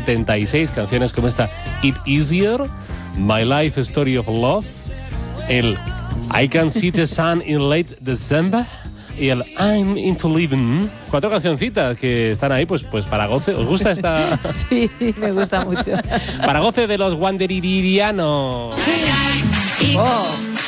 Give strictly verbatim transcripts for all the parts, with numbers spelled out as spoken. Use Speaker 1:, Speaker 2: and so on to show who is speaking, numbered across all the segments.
Speaker 1: setenta y seis canciones como esta It Easier, My Life Story of Love, el I Can See the Sun in Late December y el I'm Into Living. Cuatro cancioncitas que están ahí pues, pues para goce. ¿Os gusta esta?
Speaker 2: Sí, me gusta mucho.
Speaker 1: Para goce de los wanderirianos.
Speaker 2: Oh.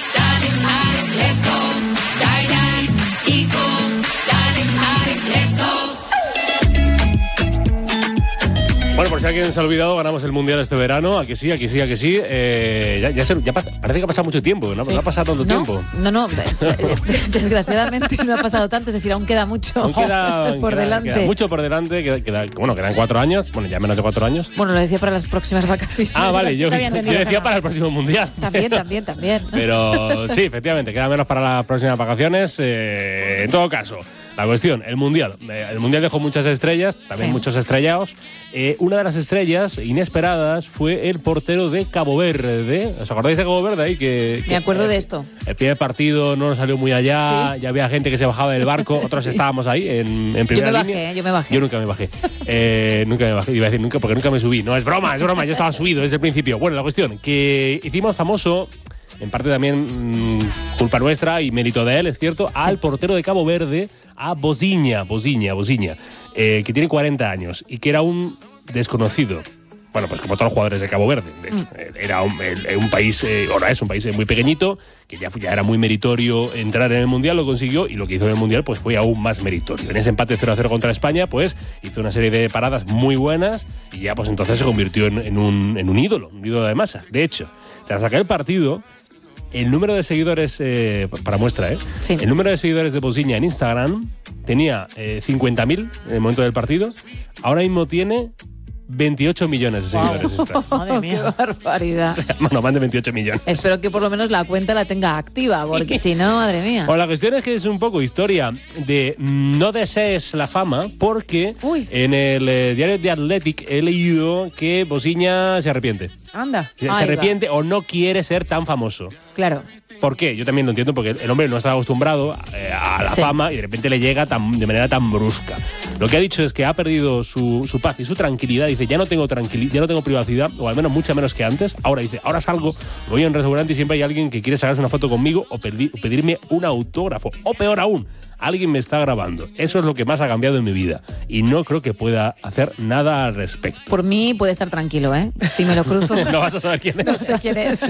Speaker 1: Bueno, por si alguien se ha olvidado, ganamos el Mundial este verano. Aquí sí, aquí sí, aquí sí. Eh, ya ya, se, ya pa- parece que ha pasado mucho tiempo, ¿no?
Speaker 2: Sí.
Speaker 1: No ha pasado tanto
Speaker 2: no,
Speaker 1: tiempo.
Speaker 2: No, no, desgraciadamente no ha pasado tanto, es decir, aún queda mucho
Speaker 1: Aún queda,
Speaker 2: por
Speaker 1: queda-
Speaker 2: delante.
Speaker 1: queda mucho por delante. Queda, queda- bueno, quedan cuatro años. Bueno, ya menos de cuatro años.
Speaker 2: Bueno, lo decía para las próximas vacaciones.
Speaker 1: Ah, vale, yo,
Speaker 2: Te había
Speaker 1: yo
Speaker 2: entendido que
Speaker 1: decía
Speaker 2: no.
Speaker 1: para el próximo Mundial.
Speaker 2: También, también, también.
Speaker 1: Pero sí, efectivamente, queda menos para las próximas vacaciones. Eh, en todo caso, la cuestión, el Mundial. Eh, el Mundial dejó muchas estrellas, también
Speaker 2: Sí.
Speaker 1: muchos estrellados. Eh, una de las estrellas inesperadas fue el portero de Cabo Verde. ¿Os acordáis de Cabo Verde ahí? Que, que
Speaker 2: Me acuerdo
Speaker 1: eh,
Speaker 2: de esto.
Speaker 1: El primer partido no nos salió muy allá,
Speaker 2: Sí.
Speaker 1: ya había gente que se bajaba del barco, otros estábamos ahí en, en
Speaker 2: Yo
Speaker 1: primera
Speaker 2: me bajé,
Speaker 1: línea.
Speaker 2: yo me bajé.
Speaker 1: Yo nunca me bajé. Eh, nunca me bajé, iba a decir nunca porque nunca me subí. No, es broma, es broma, yo estaba subido desde el principio. Bueno, la cuestión, que hicimos famoso, en parte también mmm, culpa nuestra y mérito de él, es cierto, al portero de Cabo Verde, a Boziña, Boziña, Boziña, eh, que tiene cuarenta años y que era un desconocido. Bueno, pues como todos los jugadores de Cabo Verde. De hecho, mm. Era un, el, un país, eh, ahora es un país muy pequeñito, que ya, ya era muy meritorio entrar en el Mundial, lo consiguió, y lo que hizo en el Mundial pues fue aún más meritorio. En ese empate cero a cero contra España, pues hizo una serie de paradas muy buenas y ya pues entonces se convirtió en, en, un, en un ídolo, un ídolo de masa. De hecho, tras aquel partido, el número de seguidores, eh, para muestra, ¿eh?
Speaker 2: Sí.
Speaker 1: El número de seguidores de Boziña en Instagram tenía eh, cincuenta mil en el momento del partido, ahora mismo tiene veintiocho millones de seguidores.
Speaker 2: Wow. Madre mía. Qué barbaridad.
Speaker 1: Bueno, más de veintiocho millones.
Speaker 2: Espero que por lo menos la cuenta la tenga activa, porque si no, madre mía.
Speaker 1: Bueno, la cuestión es que es un poco historia de mm, no desees la fama, porque
Speaker 2: Uy.
Speaker 1: en el eh, diario The Athletic he leído que Boziña se arrepiente.
Speaker 2: Anda.
Speaker 1: Se
Speaker 2: Ahí va.
Speaker 1: arrepiente o no quiere ser tan famoso.
Speaker 2: Claro.
Speaker 1: ¿Por qué? Yo también lo entiendo, porque el hombre no está acostumbrado eh, a la
Speaker 2: Sí.
Speaker 1: fama y de repente le llega tan, de manera tan brusca. Lo que ha dicho es que ha perdido su, su paz y su tranquilidad. Dice, ya no tengo tranquilidad, ya no tengo privacidad, o al menos mucha menos que antes. Ahora dice, ahora salgo, voy a un restaurante y siempre hay alguien que quiere sacarse una foto conmigo o, pedir, o pedirme un autógrafo. O peor aún, alguien me está grabando. Eso es lo que más ha cambiado en mi vida. Y no creo que pueda hacer nada al respecto.
Speaker 2: Por mí puede estar tranquilo, ¿eh? Si me lo cruzo.
Speaker 1: No vas a saber quién es.
Speaker 2: No sé quién es.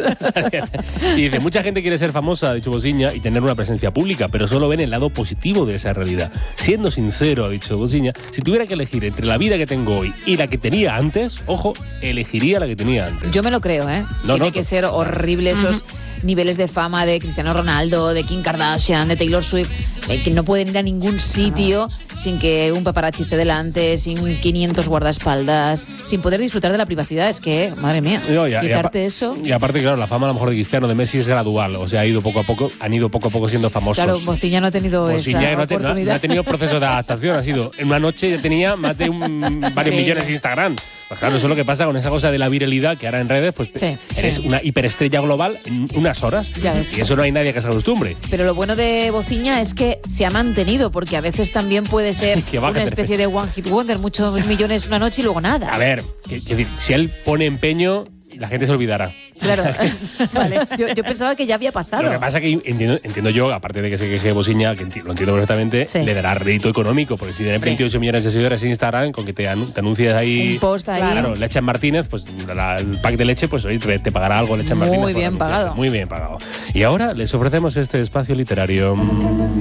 Speaker 1: Y dice, mucha gente quiere ser famosa, ha dicho Boziña, y tener una presencia pública, pero solo ven el lado positivo de esa realidad. Siendo sincero, ha dicho Boziña, si tuviera que elegir entre la vida que tengo hoy y la que tenía antes, ojo, elegiría la que tenía antes.
Speaker 2: Yo me lo creo, ¿eh?
Speaker 1: No,
Speaker 2: Tiene
Speaker 1: no,
Speaker 2: que
Speaker 1: to-
Speaker 2: ser horrible esos uh-huh. niveles de fama de Cristiano Ronaldo, de Kim Kardashian, de Taylor Swift, eh, que no pueden ir a ningún sitio sin que un paparazzi esté delante, sin quinientos guardaespaldas, sin poder disfrutar de la privacidad. Es que, madre mía,
Speaker 1: No, y a-
Speaker 2: quitarte
Speaker 1: y a-
Speaker 2: eso.
Speaker 1: Y aparte, claro, la fama a lo mejor de Cristiano, de Messi es gradual, o sea, ha ido poco a poco, han ido poco a poco siendo famosos.
Speaker 2: Claro, Boziña no ha tenido
Speaker 1: Boziña
Speaker 2: esa
Speaker 1: no, ha te- no ha-
Speaker 2: oportunidad.
Speaker 1: no ha tenido proceso de adaptación, ha sido en una noche ya tenía más de un, varios
Speaker 2: Sí.
Speaker 1: millones en Instagram. Pues claro, eso es lo que pasa con esa cosa de la viralidad que ahora en redes, pues
Speaker 2: Sí,
Speaker 1: eres
Speaker 2: sí.
Speaker 1: una hiperestrella global en unas horas.
Speaker 2: Ya ves.
Speaker 1: Y eso no hay nadie que se acostumbre.
Speaker 2: Pero lo bueno de Boziña es que se ha mantenido, porque a veces también puede ser
Speaker 1: Que baje
Speaker 2: una especie de one hit wonder, muchos millones una noche y luego nada.
Speaker 1: A ver, que- que si él pone empeño, la gente se olvidará.
Speaker 2: Claro, vale. Yo, yo pensaba que ya había pasado.
Speaker 1: Lo que pasa es que entiendo, entiendo yo, aparte de que se queje Boziña, que enti- lo entiendo perfectamente,
Speaker 2: Sí.
Speaker 1: le dará rédito económico, porque si tiene veintiocho millones de seguidores en Instagram, con que te, anu- te anuncies ahí.
Speaker 2: Un post ahí.
Speaker 1: Claro, Leche en Martínez, pues la- el pack de leche, pues oye, te, te pagará algo Leche en
Speaker 2: Muy
Speaker 1: Martínez. por
Speaker 2: bien
Speaker 1: anunciarte.
Speaker 2: pagado.
Speaker 1: Muy bien pagado. Y ahora les ofrecemos este espacio literario.